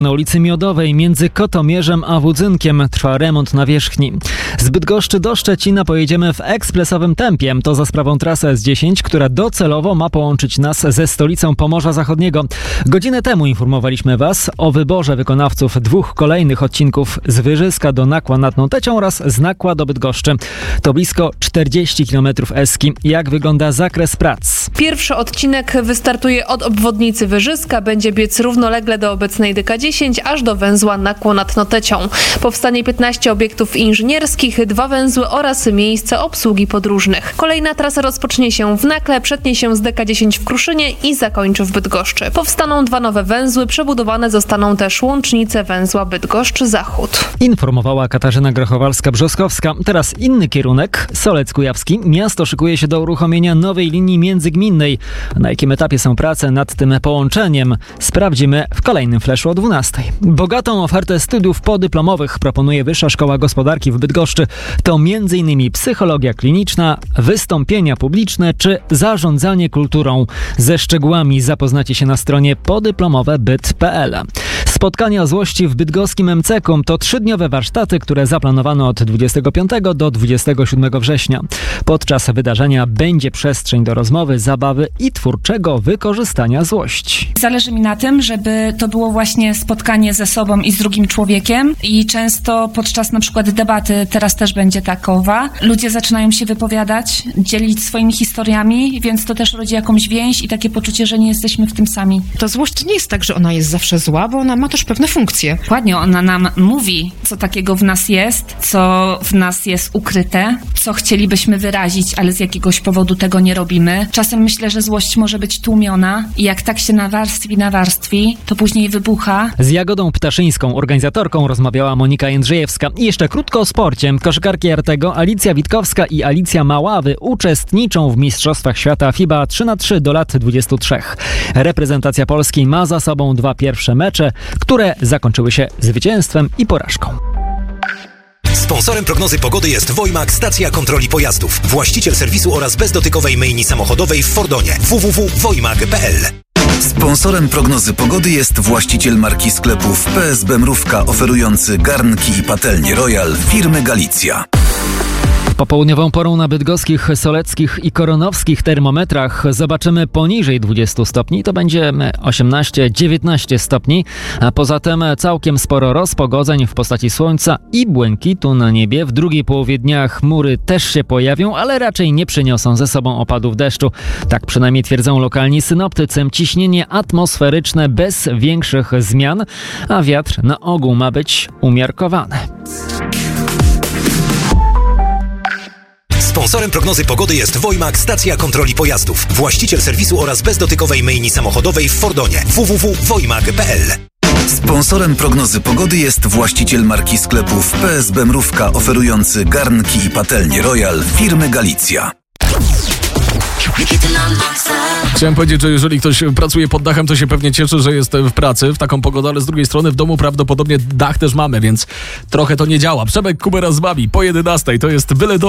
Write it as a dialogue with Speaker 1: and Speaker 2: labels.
Speaker 1: Na ulicy Miodowej między Kotomierzem a Wudzynkiem trwa remont nawierzchni. Z Bydgoszczy do Szczecina pojedziemy w ekspresowym tempie. To za sprawą trasy S10, która docelowo ma połączyć nas ze stolicą Pomorza Zachodniego. Godzinę temu informowaliśmy Was o wyborze wykonawców 2 kolejnych odcinków z Wyżyska do Nakła nad Notecią oraz z Nakła do Bydgoszczy. To blisko 40 km eski. Jak wygląda zakres prac?
Speaker 2: Pierwszy odcinek wystartuje od obwodnicy Wyżyska, będzie biec równolegle do obecnej DK10 aż do węzła Nakło nad Notecią. Powstanie 15 obiektów inżynierskich, 2 węzły oraz miejsce obsługi podróżnych. Kolejna trasa rozpocznie się w Nakle, przetnie się z DK10 w Kruszynie i zakończy w Bydgoszczy. Powstaną 2 nowe węzły, przebudowane zostaną też łącznice węzła Bydgoszcz-Zachód.
Speaker 1: Informowała Katarzyna Grochowalska-Brzoskowska. Teraz inny kierunek, Solec Kujawski. Miasto szykuje się do uruchomienia nowej linii międzygminnej. Na jakim etapie są prace nad tym połączeniem? Sprawdzimy w kolejnym flashu o 12. Bogatą ofertę studiów podyplomowych proponuje Wyższa Szkoła Gospodarki w Bydgoszczy. To m.in. psychologia kliniczna, wystąpienia publiczne czy zarządzanie kulturą. Ze szczegółami zapoznacie się na stronie podyplomowebyt.pl. Spotkania o złości w bydgoskim MCK to 3-dniowe warsztaty, które zaplanowano od 25 do 27 września. Podczas wydarzenia będzie przestrzeń do rozmowy, zabawy i twórczego wykorzystania złości.
Speaker 3: Zależy mi na tym, żeby to było właśnie spotkanie ze sobą i z drugim człowiekiem i często podczas na przykład debaty, teraz też będzie takowa, ludzie zaczynają się wypowiadać, dzielić swoimi historiami, więc to też rodzi jakąś więź i takie poczucie, że nie jesteśmy w tym sami.
Speaker 4: Ta złość nie jest tak, że ona jest zawsze zła, bo ona ma też pewne funkcje.
Speaker 3: Dokładnie, ona nam mówi, co takiego w nas jest, co w nas jest ukryte, co chcielibyśmy wyrazić, ale z jakiegoś powodu tego nie robimy. Czasem myślę, że złość może być tłumiona i jak tak się nawarstwi, to później wybucha.
Speaker 1: Z Jagodą Ptaszyńską, organizatorką, rozmawiała Monika Jędrzejewska. I jeszcze krótko o sporcie. Koszykarki Artego Alicja Witkowska i Alicja Maławy uczestniczą w Mistrzostwach Świata FIBA 3x3 do lat 23. Reprezentacja Polski ma za sobą 2 pierwsze mecze, które zakończyły się zwycięstwem i porażką.
Speaker 5: Sponsorem prognozy pogody jest Wojmak, stacja kontroli pojazdów. Właściciel serwisu oraz bezdotykowej myjni samochodowej w Fordonie. www.wojmak.pl.
Speaker 6: Sponsorem prognozy pogody jest właściciel marki sklepów PSB Mrówka, oferujący garnki i patelnie Royal firmy Galicja.
Speaker 1: Popołudniową porą na bydgoskich, soleckich i koronowskich termometrach zobaczymy poniżej 20 stopni. To będzie 18-19 stopni. A poza tym całkiem sporo rozpogodzeń w postaci słońca i błękitu na niebie. W drugiej połowie dnia chmury też się pojawią, ale raczej nie przyniosą ze sobą opadów deszczu. Tak przynajmniej twierdzą lokalni synoptycy. Ciśnienie atmosferyczne bez większych zmian, a wiatr na ogół ma być umiarkowany.
Speaker 5: Sponsorem prognozy pogody jest Wojmak, stacja kontroli pojazdów. Właściciel serwisu oraz bezdotykowej myjni samochodowej w Fordonie. www.wojmak.pl.
Speaker 6: Sponsorem prognozy pogody jest właściciel marki sklepów PSB Mrówka, oferujący garnki i patelnie Royal firmy Galicja.
Speaker 7: Chciałem powiedzieć, że jeżeli ktoś pracuje pod dachem, to się pewnie cieszy, że jest w pracy w taką pogodę, ale z drugiej strony w domu prawdopodobnie dach też mamy, więc trochę to nie działa. Przemek Kubera z wami po 11. To jest byle do